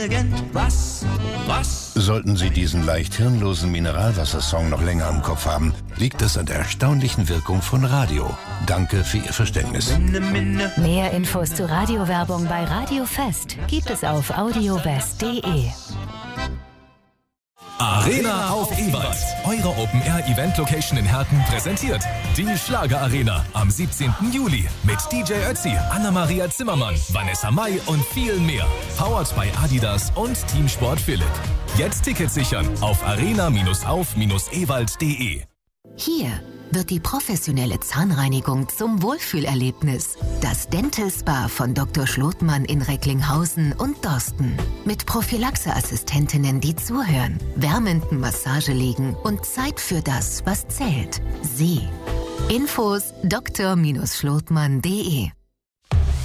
Irgendwas, was? Sollten Sie diesen leicht hirnlosen Mineralwassersong noch länger im Kopf haben, liegt es an der erstaunlichen Wirkung von Radio. Danke für Ihr Verständnis. Mehr Infos zu Radiowerbung bei Radio Fest gibt es auf audiowest.de. Arena auf Ewald. Eure Open-Air-Event-Location in Herten präsentiert die Schlager-Arena am 17. Juli mit DJ Ötzi, Anna-Maria Zimmermann, Vanessa Mai und vielen mehr. Powered by Adidas und Teamsport Philipp. Jetzt Tickets sichern auf arena-auf-ewald.de. Hier wird die professionelle Zahnreinigung zum Wohlfühlerlebnis. Das Dental Spa von Dr. Schlotmann in Recklinghausen und Dorsten. Mit Prophylaxe-Assistentinnen, die zuhören, wärmenden Massagelegen und Zeit für das, was zählt. Sie. Infos dr-schlotmann.de